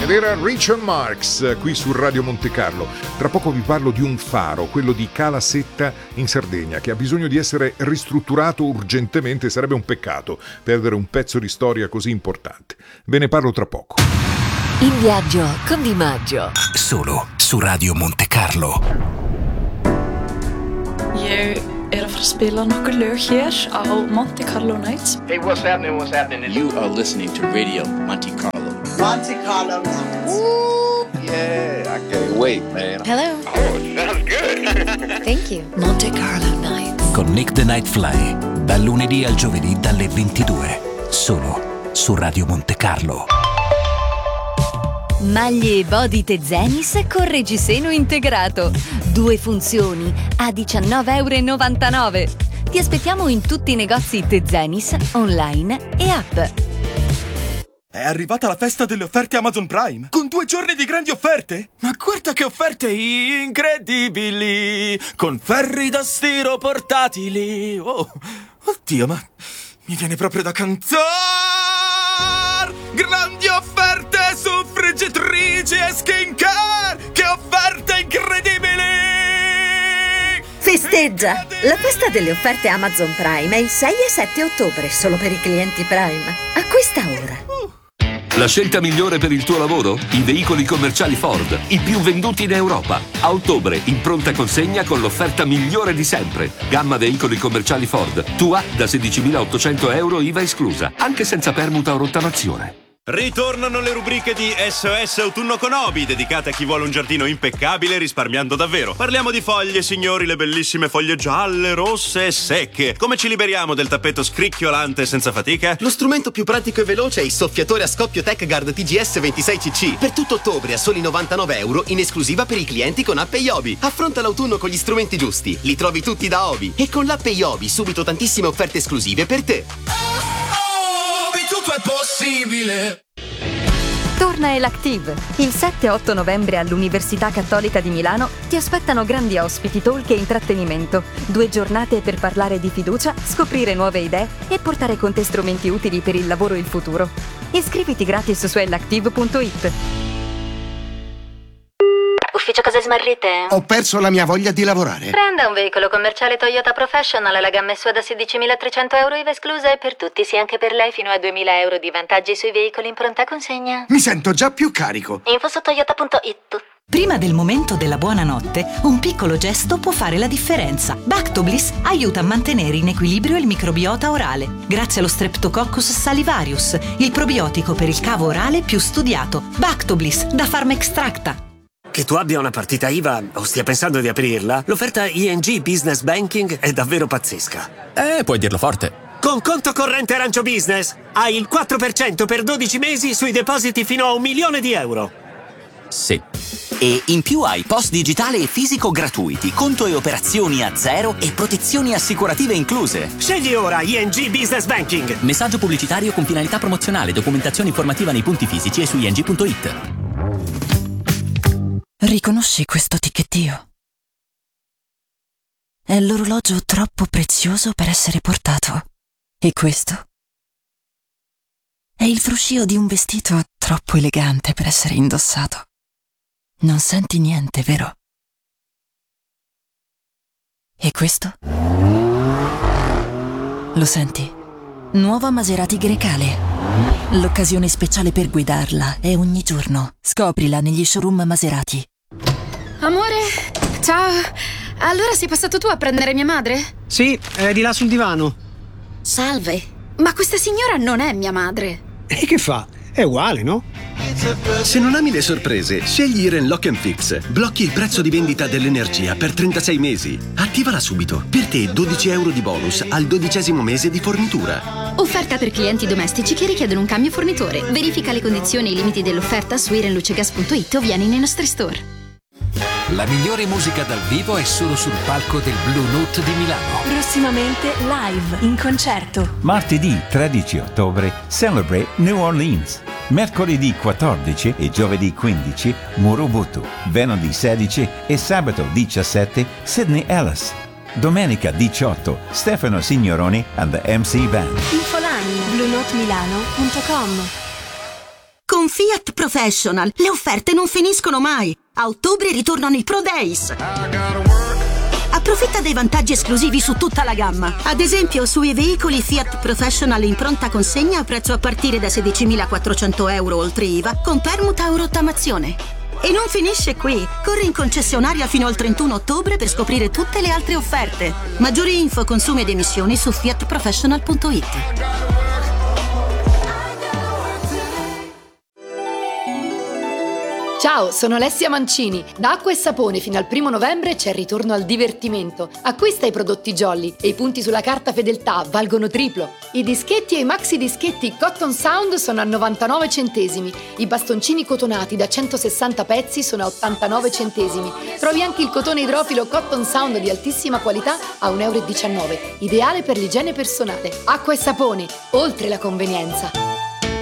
Ed era Richard Marx qui su Radio Monte Carlo. Tra poco vi parlo di un faro, quello di Cala Setta in Sardegna, che ha bisogno di essere ristrutturato urgentemente. Sarebbe un peccato perdere un pezzo di storia così importante. Ve ne parlo tra poco. In viaggio con Di Maggio. Solo su Radio Monte Carlo. Jeg er fra spille noe løg her av Monte Carlo Nights. Hey, what's happening? What's happening? You are listening to Radio Monte Carlo. Monte Carlo Nights. Ooh, yeah, I can't wait, man. Hello. Oh, it sounds good. Thank you. Monte Carlo Nights. Con Nick the Night Fly. Dal lunedì al giovedì dalle 22. Solo su Radio Monte Carlo. Maglie e body Tezenis con reggiseno integrato. 2 funzioni a €19,99. Ti aspettiamo in tutti i negozi Tezenis, online e app. È arrivata la festa delle offerte Amazon Prime, con 2 giorni di grandi offerte. Ma guarda che offerte incredibili, con ferri da stiro portatili. Oh, oddio, ma mi viene proprio da cantare. Grandi offerte su friggitrici e skincare. Che offerte incredibili! Festeggia! La festa delle offerte Amazon Prime è il 6 e 7 ottobre, solo per i clienti Prime. Acquista ora. La scelta migliore per il tuo lavoro? I veicoli commerciali Ford, i più venduti in Europa. A ottobre, in pronta consegna con l'offerta migliore di sempre. Gamma veicoli commerciali Ford. Tua da €16.800 IVA esclusa, anche senza permuta o rottamazione. Ritornano le rubriche di SOS Autunno con Obi, dedicate a chi vuole un giardino impeccabile risparmiando davvero. Parliamo di foglie, signori, le bellissime foglie gialle, rosse e secche. Come ci liberiamo del tappeto scricchiolante senza fatica? Lo strumento più pratico e veloce è il soffiatore a scoppio TechGuard TGS 26cc. Per tutto ottobre a soli €99 in esclusiva per i clienti con app Yobi. Affronta l'autunno con gli strumenti giusti. Li trovi tutti da Obi. E con l'app Yobi subito tantissime offerte esclusive per te. Tutto è possibile. Torna Elactive. Il 7 e 8 novembre all'Università Cattolica di Milano ti aspettano grandi ospiti, talk e intrattenimento. 2 giornate per parlare di fiducia, scoprire nuove idee e portare con te strumenti utili per il lavoro e il futuro. Iscriviti gratis su elactive.it. Ufficio case smarrite? Ho perso la mia voglia di lavorare. Prenda un veicolo commerciale Toyota Professional, la gamma SUA da €16.300 IVA esclusa e per tutti, sì anche per lei, fino a €2.000 di vantaggi sui veicoli in pronta consegna. Mi sento già più carico. Info su toyota.it. Prima del momento della buonanotte, un piccolo gesto può fare la differenza. Bactobliss aiuta a mantenere in equilibrio il microbiota orale, grazie allo Streptococcus salivarius, il probiotico per il cavo orale più studiato. Bactobliss da Pharmaextracta. Che tu abbia una partita IVA o stia pensando di aprirla, l'offerta ING Business Banking è davvero pazzesca. Puoi dirlo forte. Con conto corrente Arancio Business hai il 4% per 12 mesi sui depositi fino a €1.000.000. Sì. E in più hai post digitale e fisico gratuiti, conto e operazioni a zero e protezioni assicurative incluse. Scegli ora ING Business Banking. Messaggio pubblicitario con finalità promozionale, documentazione informativa nei punti fisici e su ing.it. Riconosci questo ticchettio? È l'orologio troppo prezioso per essere portato. E questo? È il fruscio di un vestito troppo elegante per essere indossato. Non senti niente, vero? E questo? Lo senti? Nuova Maserati Grecale. L'occasione speciale per guidarla è ogni giorno. Scoprila negli showroom Maserati. Amore, ciao. Allora sei passato tu a prendere mia madre? Sì, è di là sul divano. Salve, ma questa signora non è mia madre. E che fa? È uguale, no? Se non ami le sorprese, scegli Iren Lock & Fix. Blocchi il prezzo di vendita dell'energia per 36 mesi. Attivala subito. Per te €12 di bonus al 12° mese di fornitura. Offerta per clienti domestici che richiedono un cambio fornitore. Verifica le condizioni e i limiti dell'offerta su irenlucegas.it o vieni nei nostri store. La migliore musica dal vivo è solo sul palco del Blue Note di Milano. Prossimamente live, in concerto. Martedì 13 ottobre Celebrate New Orleans. Mercoledì 14 e giovedì 15 Murubutu. Venerdì 16 e sabato 17 Sydney Ellis. Domenica 18 Stefano Signoroni and the MC Band. Infoline bluenotemilano.com. Con Con Fiat Professional le offerte non finiscono mai. A ottobre ritornano i Pro Days. Approfitta dei vantaggi esclusivi su tutta la gamma. Ad esempio, sui veicoli Fiat Professional in pronta consegna a prezzo a partire da 16.400 euro oltre IVA, con permuta o rottamazione. E non finisce qui. Corri in concessionaria fino al 31 ottobre per scoprire tutte le altre offerte. Maggiori info, consumi ed emissioni su fiatprofessional.it. Ciao, sono Alessia Mancini. Da Acqua e Sapone fino al 1 novembre c'è il ritorno al divertimento. Acquista i prodotti Jolly e i punti sulla carta fedeltà valgono triplo. I dischetti e i maxi dischetti Cotton Sound sono a 99 centesimi. I bastoncini cotonati da 160 pezzi sono a 89 centesimi. Trovi anche il cotone idrofilo Cotton Sound di altissima qualità a 1,19 €, ideale per l'igiene personale. Acqua e Sapone, oltre la convenienza.